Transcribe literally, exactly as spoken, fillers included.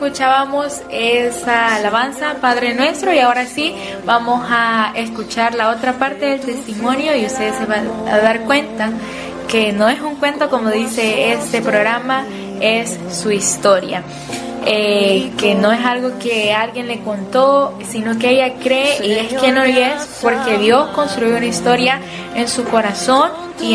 Escuchábamos esa alabanza, Padre Nuestro, y ahora sí vamos a escuchar la otra parte del testimonio y ustedes se van a dar cuenta que no es un cuento como dice este programa, es su historia. Eh, que no es algo que alguien le contó, sino que ella cree y es que no es porque Dios construyó una historia en su corazón y